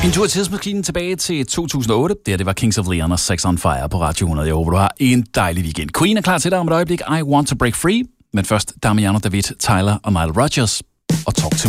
En tur til tidsmaskinen tilbage til 2008. Det var Kings of Leon og Sex on Fire på Radio 100. Jeg håber, du har en dejlig weekend. Queen er klar til dig om et øjeblik. I Want to Break Free. Men først Damiano David, Tyler og Nile Rodgers og Talk to